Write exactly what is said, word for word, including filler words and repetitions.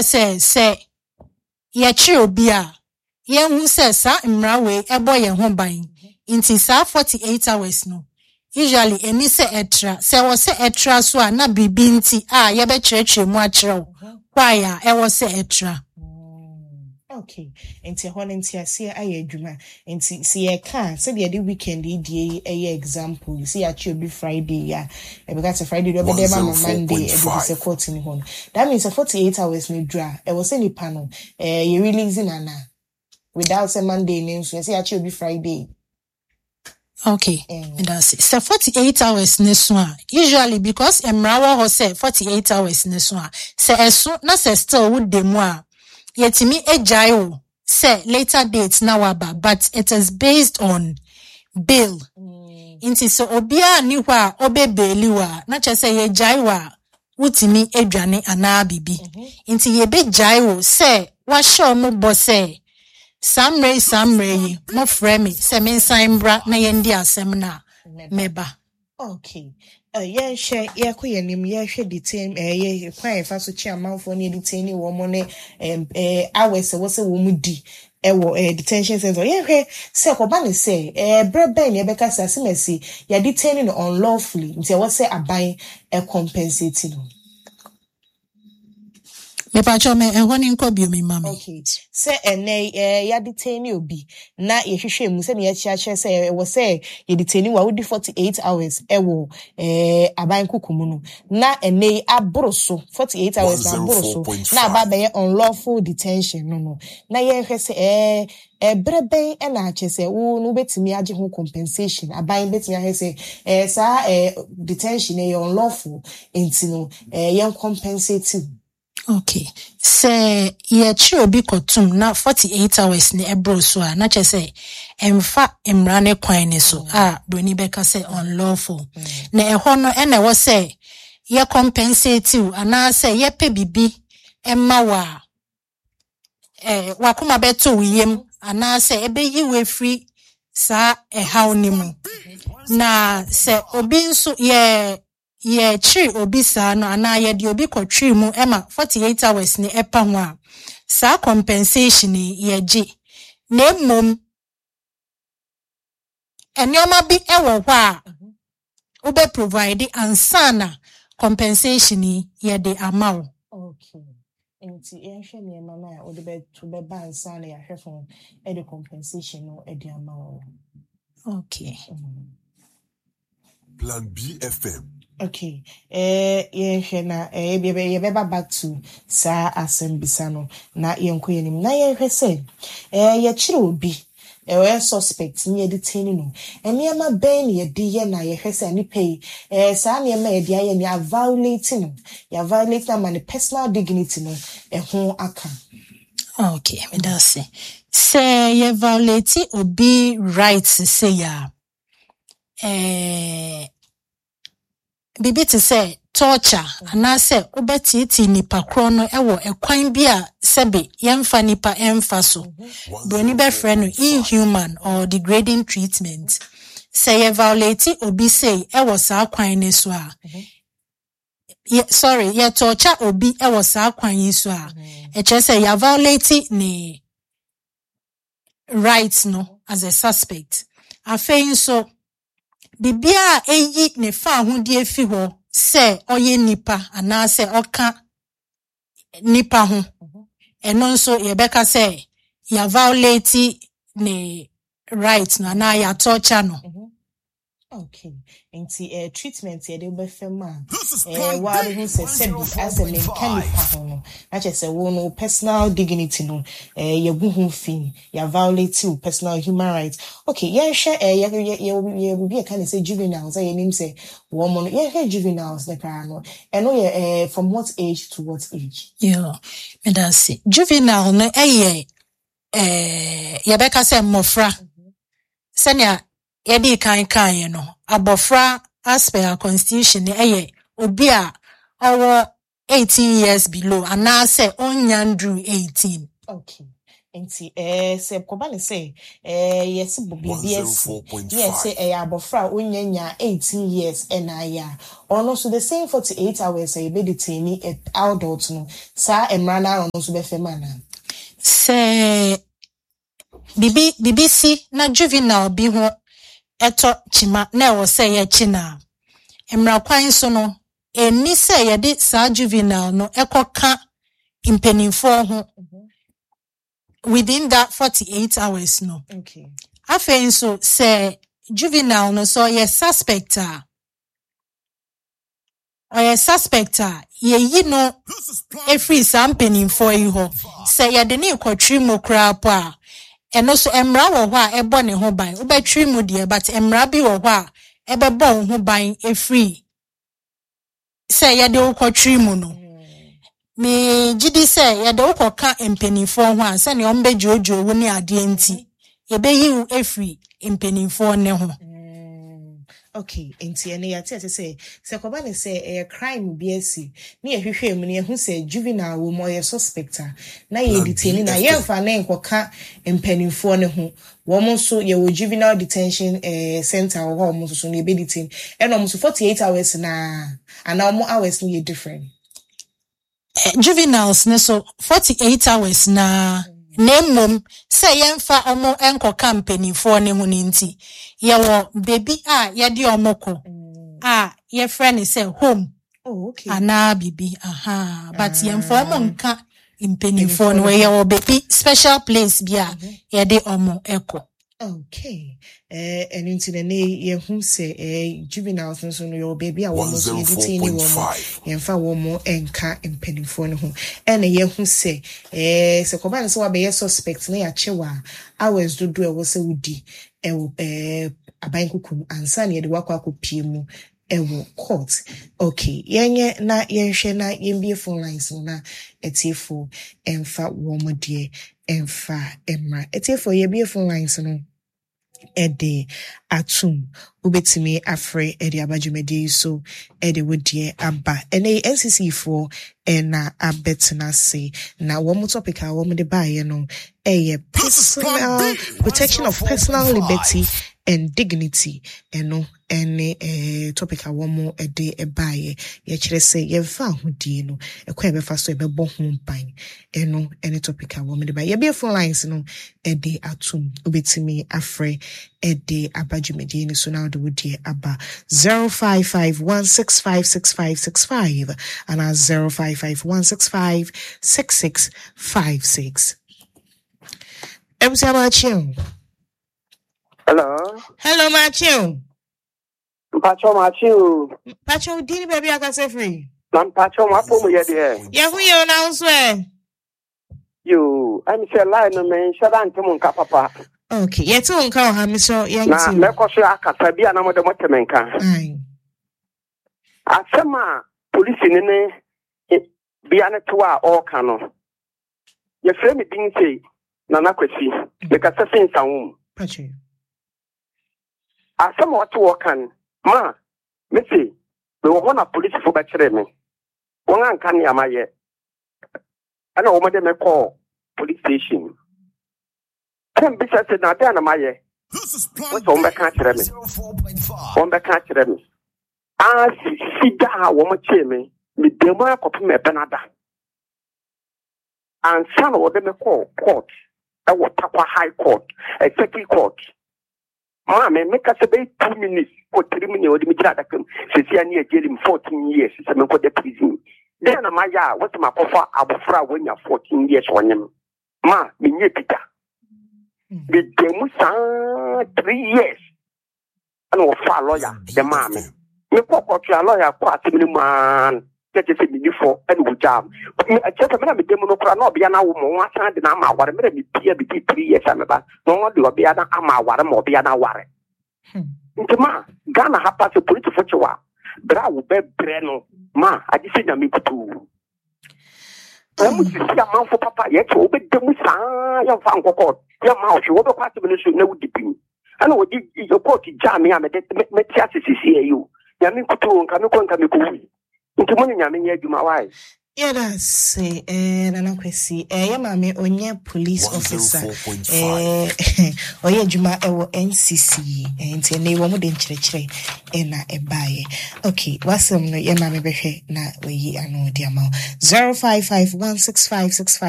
say say ye chi obi a ye hu say sa mmra we ebo ye ho ban inti sa forty-eight hours no usually eni say etra say wo say etra so a na bibi nti a ye be chirechire mu a chire why a e wo say etra. Okay, enti ho nti ase aye adwuma enti se ye ka se de weekend die eye example you see achi obi Friday ya e be got Friday do be dey ma Monday e be se court ni ho that means forty-eight hours ni dra e was any panel eh you releasing ana without say Monday ni so see achi obi Friday. Okay, and that's it. So forty-eight hours next one. Usually because emrawa ho say forty-eight hours next one. Say eso na say still would demwa. Yetimi ejai say later dates na waba, but it is based on bail. Mm. Inti so obia ni wa obe bailiwa na che say ejai wa utimi edwane ana bibi. Mm-hmm. Inti yebe jai say wa show mo bo say Samre samre mo frame se men saimbra na yendi asem na meba. Okay. Uh yeah share yeah ko yenim yeah hwe detain eh yeah kwan fa so chi amanfo na detain wo mo ne eh hours wo se wo mu di e wo eh detention center yeah hwe se ko ba ne se eh breben ye beka sa semesi ya detain no unlawfully nti wo se aban e compensate no. Me pa cho me ehwo ni nko bi o mi mami. Okay. Se ene eh ya detain obi na ye hwehwe mu se ne ya chiache se wo se ye detain wa wodi forty-eight hours e wo eh aban kukumu no na ene abroso forty-eight hours na abroso na aba be unlawful detention no no na ye hwe se eh eh breben e na ache se wo no betimi age ho compensation aban betimi age se eh sa eh detention e unlawful enti no eh ye compensate. Okay. Say ye chi obi kotum na forty-eight hours ni ebro so a na che say emfa emrane kwan ni so a broni beka say unlawful. Mm. Na ehho no e na wo say ye compensate you ana say ye pe bibi emma wa eh wakoma beto wiyem ana say ebe yi we free sa ehaw ni mu. Na say obi nso ye ye chi obi sa no ana ye de obi kotwi mu ema forty-eight hours ni epa ho a sa compensation ye gi na mom enioma bi ewo ho a obe provide ansana compensation ye de amaw. Okay. Enti e hwe ne mama ya ode be to be ba ansana ya hwefo e de compensation no e de amaw. Okay. Mm. Plan B F M. Okay. Eh ye na eh be be back to sa asembisa no na ye nko yenim na ye hwe se eh ye chire obi eh we suspect ni detain no ene ma ben ye de ye na ye hwe se ni pay eh sa ne ma ye de ye ni violating no ya violate na personal dignity no eh ho aka. Okay, me da say say ye violate obi rights say ya eh bibi te say torture ana say obetiti nipa kro no ewo ekwan bi a sebe yemfa nipa emfa so broni be friend inhuman or degrading treatment say ye violate obi say ewo sa kwan ni so a ye sorry ye torture obi ewo sa kwan yi so a e che say ya violate ni rights no as a suspect afein so bibia eyi ne fa ho die fi ho se oye nipa ana se oka nipa ho eno nso ye beka se ya violate ne rights na na ya torture no. Okay. Enti eh treatment ye de be fema eh wa be say sebi as a men kan nipa ho no na che se wo no personal dignity no eh ye gu ho fin ya violate your personal human rights. Okay, ye hwe eh ye ye ye be kan say juveniles ye nim say wo mo no ye hwe juveniles the kra no eno ye eh from what age to what age? Yeah, me da say juvenile no eh eh ye beka say mofra senia yedi kan kan no abofra as per our constitution eye obi a owo eighteen years below and now say onyandru eighteen. Okay. Nti eh se koba ne say eh yes bobi B S yes say eh abofra onyanya eighteen years enaya ono so the same forty-eight hours eh be detain adult no sa emra na ono so be fema na se bibi bibisi na juvenile bi ho eto chima na e wo say ye chi na emra kwan so no eni say ye de sa juvenile no ekoka impenifo ho within that forty-eight hours no. Okay. Afen so say juvenile no so ye suspect ah. Or ye suspect ah ye yi no every sampling for you ho. Say ye de ni kwatri mo kra po a. Eno so emra wo ho a ebo ne ho ban. Wo betri mu de but emra bi wo ho a ebe bo ho ban every. Say ye de kwatri mu no. Me gidi say ye de ukoka empenifo ho anse ne ombe jojo wo ni ade enti ye be yi efri empenifo ne ho. Okay, enti ene ya tete say se koba ne say e crime bi asi ne ye hwehwe mu ne hu say juvenile wo mo ye suspector na ye detain na ye mfa na enkoka empenifo ne ho wo mo so ye wo juvenile detention eh center wo mo so ne be detain eno mo so forty-eight hours na ana mo hours ne different. Uh, juveniles ne so forty-eight hours na nemom say yemfa omo enko company for ne ho nti ye wo baby a ye de omoko a ye friend say home. Oh, okay. Ana bibi aha but ah. Yemfa omo nka impeni for no ye wo baby special place bia ye de omo eko. Okay. Eh, and into the nay, ye who say, eh, juveniles and so your baby, I was editing you more, and far more and car and penny for home. And a ye who say, eh, so command so I be a suspect, nay, a chewa, I was do do a was a woody, eh, a bankukum, and sunny at the wakaku pimu. Ewo court. Okay. Yenye na yenshe na yembi phone lines na etifo emfa womo die emfa emra. Etifo yebi phone lines no ede atum ubetimi afre ede abajumedi so ede wodie aba ene N C C for ena abetna se na womo topic a womo de baye no eye personal protection of personal liberty and dignity eno ene eh topic a womo ede ebaye ye kire se ye fa hodie no ekwa e be fa so e be bo ho ban eno ene topic a womo de baye ye be phone lines no ede atum ubetimi afre ede abajumedi ni so now the wodie aba zero five five one six five six five six five and zero five five one six five six six five six. M C Machiu. Hello. Hello, Machiu. Pacho Machiu. Pacho, dini baby I can say free. Nam Pacho Mapo mo yede. Yeah, who you now swear? You, I'm say lie no man, shut down to Munka Papa. Okay, yet to uncle Hamiso, young na mekosho akata bia na mo de motemenka. Aye. Asema police ni ne bia ne to a o ka no. Ye frame me din say na na kwesi. Me ka se sensa wo. Pacho. Asema what wo kan ma me say me wo na police fo ba kire me. Won anka ne amaye. Ana wo mo de me call police station. Can be said na de na maye. What's on back catch me? On back catch me. Ah, si da wo mo che me. Me demo akop me benada. And son wo de me call court. E wo takwa high court, executive court. Ma me make us be two minutes or three minutes o de me kira dakem. Se si ani e jail him fourteen years. Se me ko de prison. Then na maya what ma kofa abofra when you fourteen years wonyem. Ma me nye pita. The demo three years. And we file lawyer, the man. Me pop up your lawyer, quite a man. Get it before and we jam. I just a minute, demo no crano be an hour more. One time, the Nama, what a minute, be between three years. I'm about no one do a be an ama, what a more be an hour. Into ma, Ghana have passed a political for you. But I will be Breno. Ma, I just said, I'm too. I'm see a man for papa yet to obey them with your fan court. Your mouth, you over quite a minute, no dipping. I know what your court jammy. I'm a metiasis here. You Yamin Kutu and Kamiko and Kamiku. Into money, Yamin, you my wife. Yeah, that's eh Nana Kwesi. Eh ya mame onye police officer. Eh oye juma ewo N C C. Eh nti ne wo mo de nkyerɛkyerɛ e na e bae. Okay, wasem no ya mame behwe na oyi ano di ama. zero five five one six five six five